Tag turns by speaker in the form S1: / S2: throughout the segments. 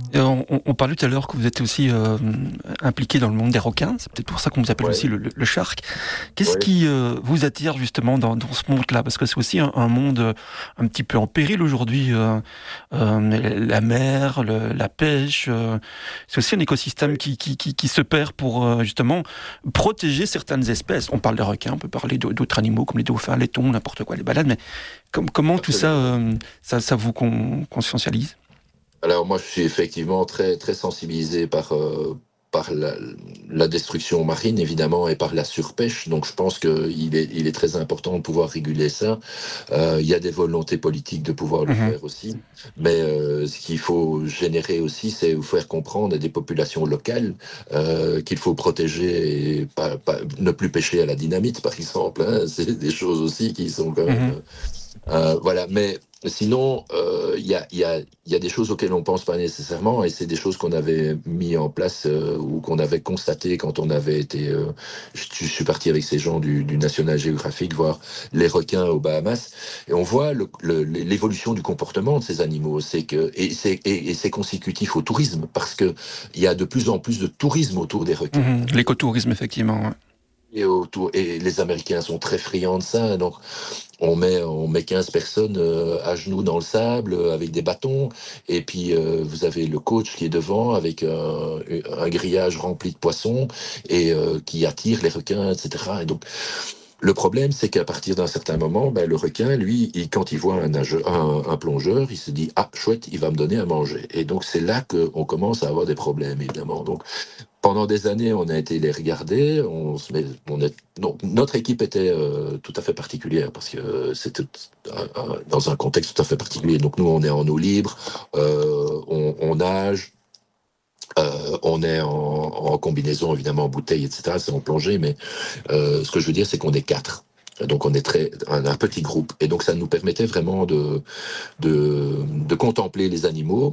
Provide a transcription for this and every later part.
S1: Et on parlait tout à l'heure que vous êtes aussi impliqué dans le monde des requins. C'est peut-être pour ça qu'on vous appelle aussi le shark. Qu'est-ce qui vous attire justement dans ce monde-là? Parce que c'est aussi un monde un petit peu en péril aujourd'hui. La mer, la pêche. C'est aussi un écosystème qui se perd pour justement protéger certaines espèces. On parle des requins, on peut parler d'autres animaux comme les dauphins, les thons, n'importe quoi, les baleines. Mais comment tout ça, ça vous conscientialise?
S2: Alors moi, je suis effectivement très, très sensibilisé par la destruction marine, évidemment, et par la surpêche. Donc je pense qu'il est très important de pouvoir réguler ça. Il y a des volontés politiques de pouvoir le faire aussi. Mais ce qu'il faut générer aussi, c'est vous faire comprendre à des populations locales qu'il faut protéger et ne plus pêcher à la dynamite, par exemple. Hein. C'est des choses aussi qui sont quand même... voilà, mais sinon, il y a des choses auxquelles on pense pas nécessairement, et c'est des choses qu'on avait mis en place ou qu'on avait constaté quand on avait été. Je suis parti avec ces gens du National Geographic voir les requins aux Bahamas, et on voit l'évolution du comportement de ces animaux. C'est consécutif au tourisme, parce que il y a de plus en plus de tourisme autour des requins.
S1: L'écotourisme, effectivement. Ouais.
S2: Et les Américains sont très friands de ça, donc on met 15 personnes à genoux dans le sable avec des bâtons, et puis vous avez le coach qui est devant avec un grillage rempli de poissons et qui attire les requins, etc. Et donc le problème, c'est qu'à partir d'un certain moment, le requin, lui, quand il voit un plongeur, il se dit « Ah, chouette, il va me donner à manger ». Et donc c'est là qu'on commence à avoir des problèmes, évidemment. Donc pendant des années, on a été les regarder. Donc, notre équipe était tout à fait particulière parce que c'était dans un contexte tout à fait particulier. Donc nous, on est en eau libre, on nage, on est en combinaison, évidemment, en bouteille, etc. C'est en plongée, mais ce que je veux dire, c'est qu'on est 4. Donc on est un petit groupe. Et donc ça nous permettait vraiment de contempler les animaux.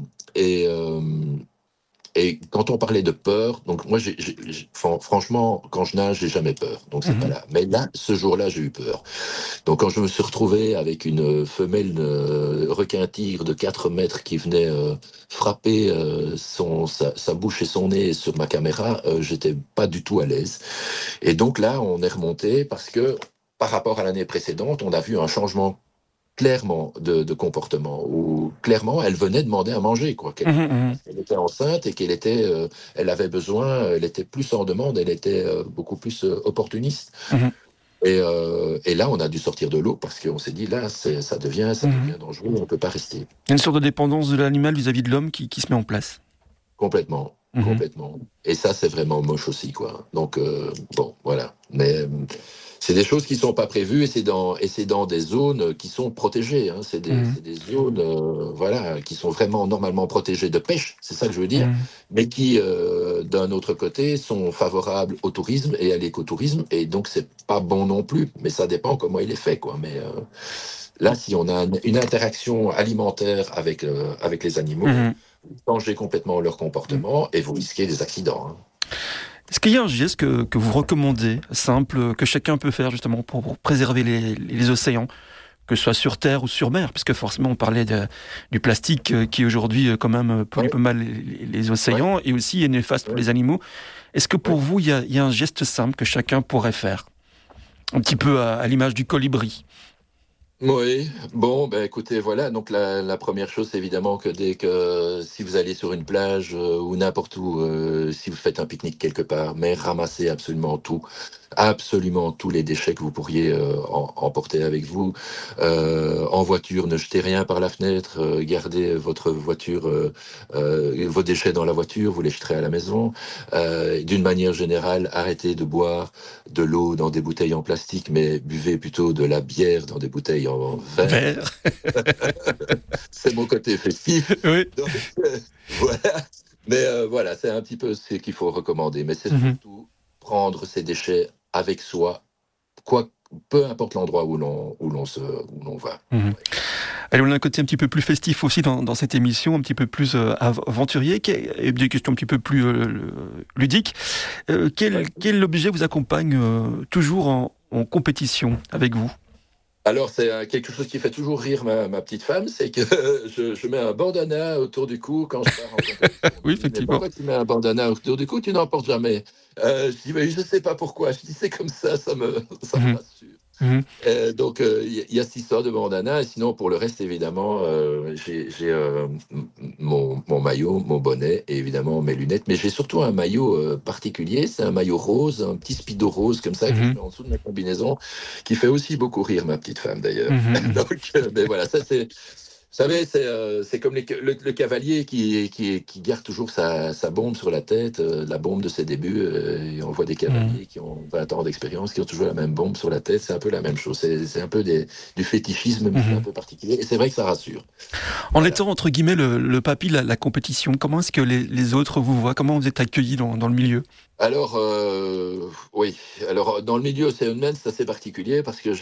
S2: Et quand on parlait de peur, donc moi, franchement, quand je nage, j'ai jamais peur. Donc c'est pas là. Mais là, ce jour-là, j'ai eu peur. Donc quand je me suis retrouvé avec une femelle requin-tigre de 4 mètres qui venait frapper sa bouche et son nez sur ma caméra, j'étais pas du tout à l'aise. Et donc là, on est remonté parce que par rapport à l'année précédente, on a vu un changement clairement de comportement, où clairement elle venait demander à manger, quoi. Elle était enceinte et elle avait besoin, elle était plus en demande, elle était beaucoup plus opportuniste. Et là, on a dû sortir de l'eau parce qu'on s'est dit là, ça devient dangereux, on ne peut pas rester.
S1: Il y a une sorte de dépendance de l'animal vis-à-vis de l'homme qui se met en place.
S2: Complètement. Et ça, c'est vraiment moche aussi, quoi. Donc bon, voilà. Mais c'est des choses qui ne sont pas prévues et c'est dans des zones qui sont protégées. Hein. C'est des zones qui sont vraiment normalement protégées de pêche, c'est ça que je veux dire, mais qui, d'un autre côté, sont favorables au tourisme et à l'écotourisme. Et donc, c'est pas bon non plus, mais ça dépend comment il est fait, quoi. Mais là, si on a une interaction alimentaire avec les animaux, vous changez complètement leur comportement et vous risquez des accidents. Hein.
S1: Est-ce qu'il y a un geste que vous recommandez, simple, que chacun peut faire justement pour préserver les océans, que ce soit sur terre ou sur mer, puisque forcément on parlait du plastique qui aujourd'hui quand même pollue pas mal les océans et aussi est néfaste pour les animaux. Est-ce que pour vous il y a un geste simple que chacun pourrait faire, un petit peu à l'image du colibri?
S2: Oui, bon, écoutez, voilà, donc la première chose, c'est évidemment que si vous allez sur une plage ou n'importe où, si vous faites un pique-nique quelque part, mais ramassez absolument tous les déchets que vous pourriez emporter avec vous. En voiture, ne jetez rien par la fenêtre, gardez votre voiture, vos déchets dans la voiture, vous les jeterez à la maison. D'une manière générale, arrêtez de boire de l'eau dans des bouteilles en plastique, mais buvez plutôt de la bière dans des bouteilles en verre. C'est mon côté festif.
S1: Oui.
S2: Donc, voilà. Mais voilà, c'est un petit peu ce qu'il faut recommander. Mais c'est surtout prendre ces déchets avec soi, peu importe l'endroit où l'on va.
S1: Allez, on a un côté un petit peu plus festif aussi dans cette émission, un petit peu plus aventurier, et des questions un petit peu plus ludiques. Quel objet vous accompagne toujours en compétition avec vous ?
S2: Alors, c'est quelque chose qui fait toujours rire ma petite femme, c'est que je mets un bandana autour du cou quand je pars en compétition.
S1: Oui,
S2: Elle me dit, mais
S1: effectivement.
S2: pourquoi tu mets un bandana autour du cou? Tu n'en portes jamais. Je dis, mais je ne sais pas pourquoi. Je dis, c'est comme ça me
S1: Mhm.
S2: rassure.
S1: Mhm.
S2: Donc, il y a cette histoire de bandana. Et sinon, pour le reste, évidemment, j'ai mon maillot, mon bonnet et évidemment mes lunettes. Mais j'ai surtout un maillot particulier. C'est un maillot rose, un petit speedo rose comme ça que je
S1: Mhm.
S2: mets en dessous de ma combinaison, qui fait aussi beaucoup rire ma petite femme d'ailleurs.
S1: Mhm.
S2: Donc, mais voilà, ça c'est. Vous savez, c'est comme le cavalier qui garde toujours sa bombe sur la tête, la bombe de ses débuts. Et on voit des
S1: Mhm.
S2: cavaliers qui ont 20 ans d'expérience, qui ont toujours la même bombe sur la tête. C'est un peu la même chose. C'est un peu du fétichisme, mais c'est un
S1: Mhm.
S2: peu particulier. Et c'est vrai que ça rassure.
S1: En
S2: Voilà.
S1: étant, entre guillemets, le papy de la compétition, comment est-ce que les autres vous voient? Comment vous êtes accueillis dans le milieu?
S2: Alors, oui. Alors, dans le milieu océan, c'est assez particulier parce que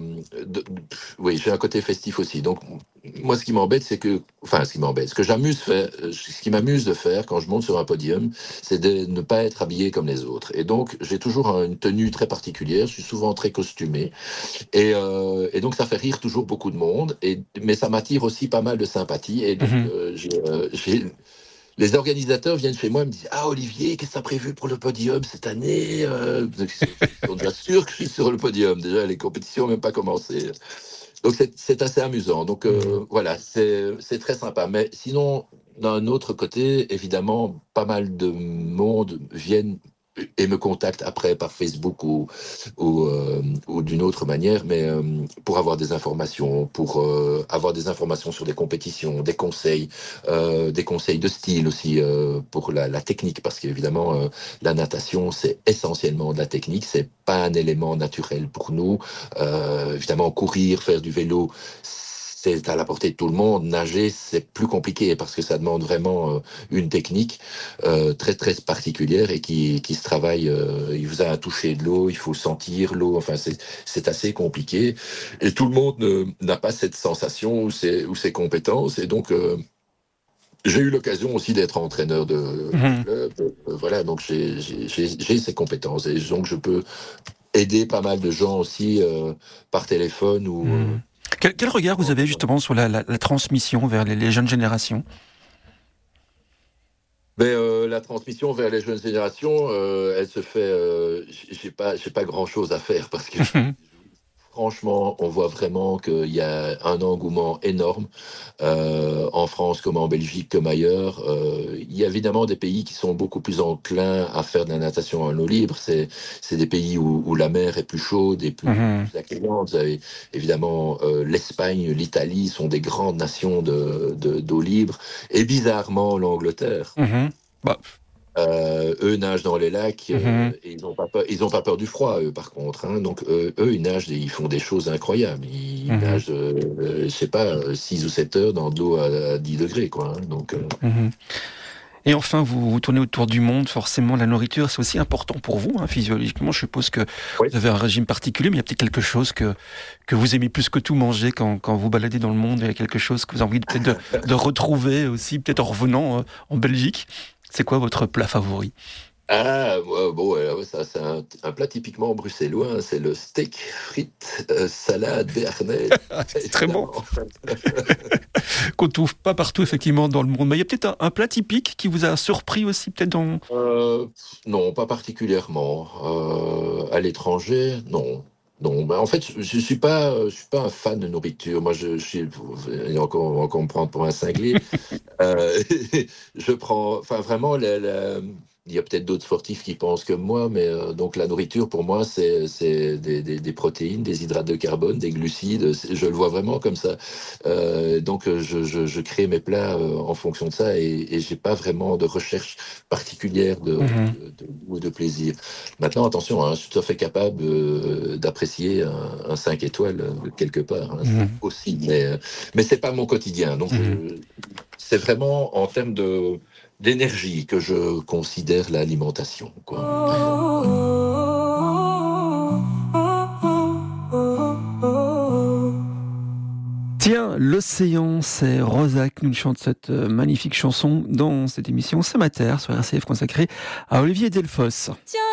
S2: oui, j'ai un côté festif aussi. Donc, moi, ce qui m'embête, ce que ce qui m'amuse de faire quand je monte sur un podium, c'est de ne pas être habillé comme les autres. Et donc, j'ai toujours une tenue très particulière. Je suis souvent très costumé. Et donc, ça fait rire toujours beaucoup de monde. Mais ça m'attire aussi pas mal de sympathie. Et donc,
S1: Mhm.
S2: les organisateurs viennent chez moi et me disent: Ah, Olivier, qu'est-ce que tu as prévu pour le podium cette année? Donc, ils sont déjà sûrs que je suis sur le podium. Déjà, les compétitions n'ont même pas commencé. Donc, c'est assez amusant. Donc,
S1: Mhm.
S2: voilà, c'est très sympa. Mais sinon, d'un autre côté, évidemment, pas mal de monde viennent et me contactent après par Facebook ou d'une autre manière, mais pour avoir des informations, pour avoir des informations sur des compétitions, des conseils de style aussi pour la technique, parce qu'évidemment, la natation, c'est essentiellement de la technique, c'est pas un élément naturel pour nous. Évidemment, courir, faire du vélo, c'est à la portée de tout le monde. Nager, c'est plus compliqué parce que ça demande vraiment une technique très très particulière et qui se travaille. Il vous a un toucher de l'eau, il faut sentir l'eau. Enfin, c'est assez compliqué et tout le monde n'a pas cette sensation ou ces compétences. Et donc, j'ai eu l'occasion aussi d'être entraîneur de
S1: Mhm.
S2: club. Voilà, donc j'ai ces compétences et donc je peux aider pas mal de gens aussi par téléphone ou.
S1: Mhm. Quel regard vous avez justement sur la transmission vers les jeunes générations?
S2: Mais la transmission vers les jeunes générations, elle se fait. J'ai pas grand-chose à faire parce que franchement, on voit vraiment qu'il y a un engouement énorme en France comme en Belgique comme ailleurs. Il y a évidemment des pays qui sont beaucoup plus enclins à faire de la natation en eau libre. C'est des pays où la mer est plus chaude et
S1: Mhm.
S2: plus accueillante. Vous avez évidemment l'Espagne, l'Italie sont des grandes nations d'eau libre. Et bizarrement, l'Angleterre.
S1: Mhm. Bah,
S2: Eux nagent dans les lacs
S1: mhm.
S2: et ils ont pas peur du froid, eux, par contre. Hein. Donc, eux, ils nagent, ils font des choses incroyables. Ils
S1: Mhm.
S2: nagent, je sais pas, 6 ou 7 heures dans de l'eau à 10 degrés, quoi. Hein. Donc,
S1: Mhm. Et enfin, vous tournez autour du monde, forcément, la nourriture, c'est aussi important pour vous, hein, physiologiquement. Je suppose que
S2: oui.
S1: vous avez un régime particulier, mais il y a peut-être quelque chose que vous aimez plus que tout manger quand vous baladez dans le monde. Il y a quelque chose que vous avez envie peut-être de retrouver aussi, peut-être en revenant en Belgique. C'est quoi votre plat favori?
S2: Ah, bon, ouais, ça, c'est un plat typiquement bruxellois. Hein. C'est le steak, frites, salade, béarnaise,
S1: Ah, c'est très bon.
S2: évidemment.
S1: Qu'on trouve pas partout, effectivement, dans le monde. Mais il y a peut-être un plat typique qui vous a surpris aussi, peut-être dans...
S2: Non, pas particulièrement. À l'étranger, non. Non, en fait, je suis pas un fan de nourriture. Moi, je suis, et encore, on va encore me prendre pour un cinglé. Euh, je prends, enfin, vraiment, il y a peut-être d'autres sportifs qui pensent comme moi, mais donc la nourriture pour moi, c'est des protéines, des hydrates de carbone, des glucides. Je le vois vraiment comme ça. Donc, je crée mes plats en fonction de ça et j'ai pas vraiment de recherche particulière
S1: Mhm,
S2: de goût ou de plaisir. Maintenant, attention, hein, je suis tout à fait capable d'apprécier un 5 étoiles quelque part, hein,
S1: mhm,
S2: aussi, mais c'est pas mon quotidien. Donc,
S1: mhm.
S2: c'est vraiment en termes d'énergie que je considère l'alimentation, quoi.
S1: Tiens, l'océan, c'est Rosa qui nous chante cette magnifique chanson dans cette émission C'est ma terre sur RCF consacrée à Olivier Delfosse.
S3: Tiens,